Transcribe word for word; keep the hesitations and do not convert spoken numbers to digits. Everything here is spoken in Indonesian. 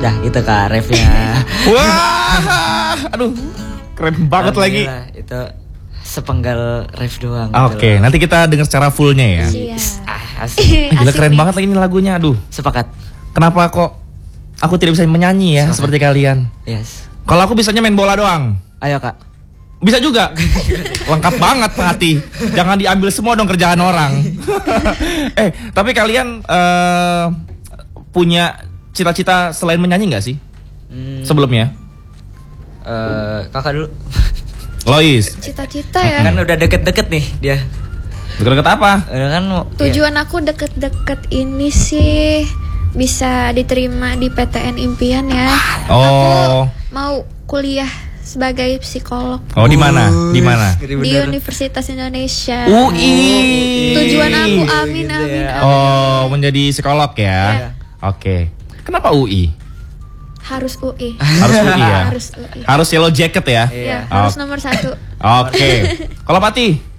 Dah itu Kak refnya. Wah, aduh, keren banget lagi. Itu sepenggal ref doang. Oke, okay, nanti kita dengar secara fullnya ya. Iya. Ah, asik. Gila keren banget lagi ini lagunya, aduh. Sepakat. Kenapa kok aku tidak bisa menyanyi ya Sepakat. Seperti kalian? Yes. Kalau aku bisanya main bola doang. Ayo Kak. Bisa juga. Lengkap banget Fatih. Jangan diambil semua dong kerjaan orang. Eh, tapi kalian uh, punya cita-cita selain menyanyi nggak sih? Hmm. Sebelumnya? Uh, kakak dulu. Lois. Cita-cita ya. Kan udah deket-deket nih dia. Deket-deket apa? Udah kan. Tujuan ya. Aku deket-deket ini sih bisa diterima di P T N Impian ya. Oh. Aku mau kuliah sebagai psikolog. Oh, di mana? Di mana? Di Universitas Indonesia. U I. Tujuan aku amin gitu amin, ya. amin. Oh, menjadi psikolog ya. Ya. Oke. Kenapa U I? Harus U I. Harus U I ya. Harus U I. Harus yellow jacket ya. Ya, harus nomor satu. Oke. Kalau Pati?